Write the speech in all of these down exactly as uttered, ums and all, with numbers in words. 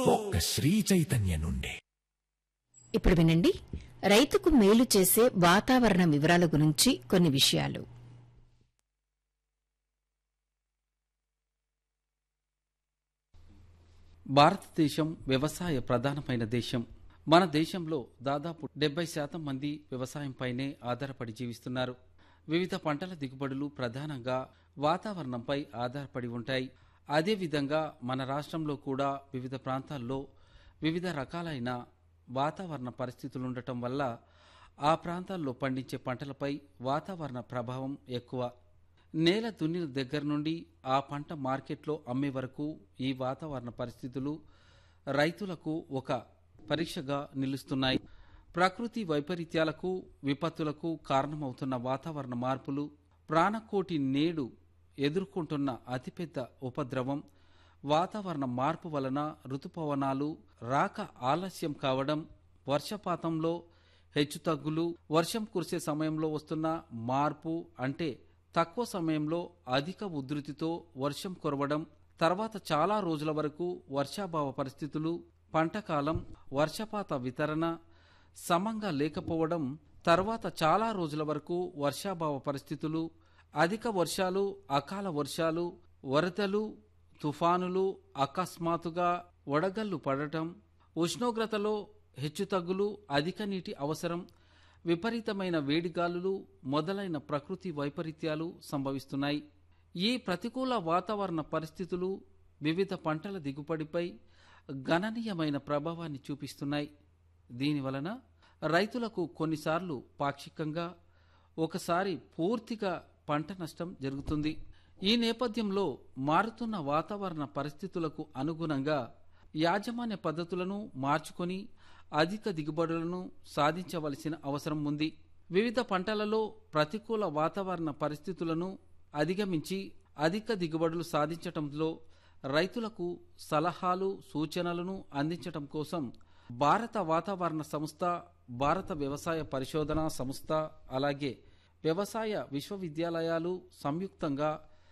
ఒక్క శ్రీ చైతన్య నుండే. ఇప్పుడు వినండి, రైతుకు మేలు చేసే వాతావరణ వివరాల గురించి కొన్ని విషయాలు. భారతదేశం వ్యవసాయ ప్రధానమైన దేశం. మన దేశంలో దాదాపు డెబ్బై శాతం మంది వ్యవసాయంపైనే ఆధారపడి జీవిస్తున్నారు. వివిధ పంటల దిగుబడులు ప్రధానంగా వాతావరణంపై ఆధారపడి ఉంటాయి. అదేవిధంగా మన రాష్ట్రంలో కూడా వివిధ ప్రాంతాల్లో వివిధ రకాలైన వాతావరణ పరిస్థితులుండటం వల్ల ఆ ప్రాంతాల్లో పండించే పంటలపై వాతావరణ ప్రభావం ఎక్కువ. నేల దున్నిన దగ్గర నుండి ఆ పంట మార్కెట్లో అమ్మే వరకు ఈ వాతావరణ పరిస్థితులు రైతులకు ఒక పరీక్షగా నిలుస్తున్నాయి. ప్రకృతి వైపరీత్యాలకు, విపత్తులకు కారణమవుతున్న వాతావరణ మార్పులు ప్రాణకోటి నేడు ఎదుర్కొంటున్న అతిపెద్ద ఉపద్రవం. వాతావరణ మార్పు వలన ఋతుపవనాలు రాక ఆలస్యం కావడం, వర్షపాతంలో హెచ్చుతగ్గులు, వర్షం కురిసే సమయంలో వస్తున్న మార్పు అంటే తక్కువ సమయంలో అధిక ఉధృతితో వర్షం కురవడం, తర్వాత చాలా రోజుల వరకు వర్షాభావ పరిస్థితులు, పంటకాలం, వర్షపాత వితరణ సమంగా లేకపోవడం, తర్వాత చాలా రోజుల వరకు వర్షాభావ పరిస్థితులు, అధిక వర్షాలు, అకాల వర్షాలు, వరదలు, తుఫానులు, అకస్మాత్తుగా వడగళ్లు పడటం, ఉష్ణోగ్రతలో హెచ్చుతగ్గులు, అధిక నీటి అవసరం, విపరీతమైన వేడిగాలులు మొదలైన ప్రకృతి వైపరీత్యాలు సంభవిస్తున్నాయి. ఈ ప్రతికూల వాతావరణ పరిస్థితులు వివిధ పంటల దిగుబడిపై గణనీయమైన ప్రభావాన్ని చూపిస్తున్నాయి. దీనివలన రైతులకు కొన్నిసార్లు పాక్షికంగా, ఒకసారి పూర్తిగా పంట నష్టం జరుగుతుంది. ఈ నేపథ్యంలో మారుతున్న వాతావరణ పరిస్థితులకు అనుగుణంగా యాజమాన్య పద్ధతులను మార్చుకొని అధిక దిగుబడులను సాధించవలసిన అవసరం ఉంది. వివిధ పంటలలో ప్రతికూల వాతావరణ పరిస్థితులను అధిగమించి అధిక దిగుబడులు సాధించటంలో రైతులకు సలహాలు, సూచనలను అందించటం కోసం భారత వాతావరణ సంస్థ, భారత వ్యవసాయ పరిశోధనా సంస్థ, అలాగే వ్యవసాయ విశ్వవిద్యాలయాలు సంయుక్తంగా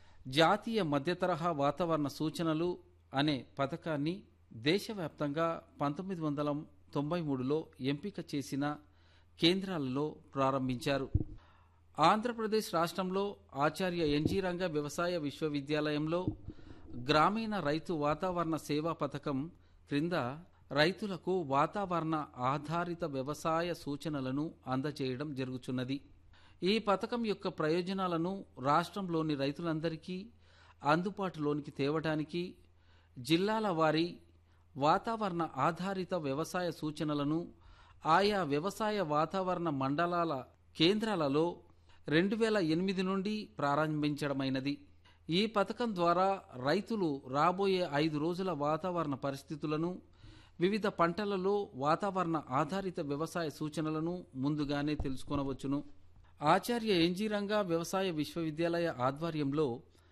జాతీయ మధ్యతరహా వాతావరణ సూచనలు అనే పథకాన్ని దేశవ్యాప్తంగా పంతొమ్మిది వందల తొంభై మూడులో ఎంపిక చేసిన కేంద్రాలలో ప్రారంభించారు. ఆంధ్రప్రదేశ్ రాష్ట్రంలో ఆచార్య ఎన్జీ రంగ వ్యవసాయ విశ్వవిద్యాలయంలో గ్రామీణ రైతు వాతావరణ సేవా పథకం క్రింద రైతులకు వాతావరణ ఆధారిత వ్యవసాయ సూచనలను అందజేయడం జరుగుతున్నది. ఈ పథకం యొక్క ప్రయోజనాలను రాష్ట్రంలోని రైతులందరికీ అందుబాటులోనికి తేవడానికి జిల్లాల వారీ వాతావరణ ఆధారిత వ్యవసాయ సూచనలను ఆయా వ్యవసాయ వాతావరణ మండలాల కేంద్రాలలో రెండు వేల ఎనిమిది నుండి ప్రారంభించడమైనది. ఈ పథకం ద్వారా రైతులు రాబోయే ఐదు రోజుల వాతావరణ పరిస్థితులను, వివిధ పంటలలో వాతావరణ ఆధారిత వ్యవసాయ సూచనలను ముందుగానే తెలుసుకొనవచ్చును. ఆచార్య ఎన్జీ రంగా వ్యవసాయ విశ్వవిద్యాలయ ఆధ్వర్యంలో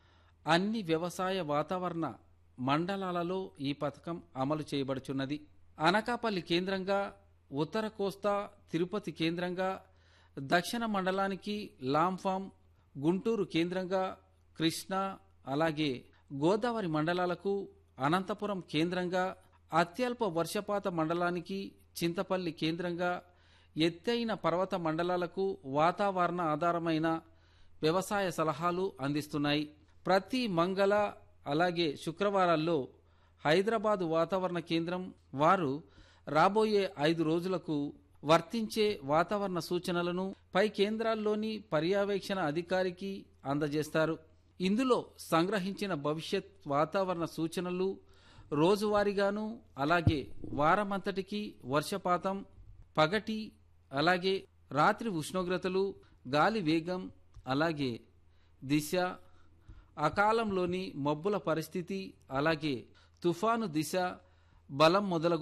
అన్ని వ్యవసాయ వాతావరణ మండలాలలో ఈ పథకం అమలు చేయబడుచున్నది. అనకాపల్లి కేంద్రంగా, ఉత్తర కోస్తా, తిరుపతి కేంద్రంగా, దక్షిణ మండలానికి లాంఫామ్, గుంటూరు కేంద్రంగా కృష్ణా, అలాగే గోదావరి మండలాలకు అనంతపురం కేంద్రంగా, అత్యల్ప వర్షపాత మండలానికి చింతపల్లి కేంద్రంగా, ఎత్తైన పర్వత మండలాలకు వాతావరణ ఆధారమైన వ్యవసాయ సలహాలు అందిస్తున్నాయి. ప్రతి మంగళ అలాగే శుక్రవారాల్లో హైదరాబాదు వాతావరణ కేంద్రం వారు రాబోయే ఐదు రోజులకు వర్తించే వాతావరణ సూచనలను పై కేంద్రాల్లోని పర్యవేక్షణ అధికారికి అందజేస్తారు. ఇందులో సంగ్రహించిన భవిష్యత్ వాతావరణ సూచనలు రోజువారీగాను, అలాగే వారమంతటికి వర్షపాతం, పగటి అలాగే రాత్రి ఉష్ణోగ్రతలు, గాలి వేగం, అలాగే దిశ, అకాలంలోని మబ్బుల పరిస్థితి, అలాగే తుఫాను దిశ, బలం మొదలగు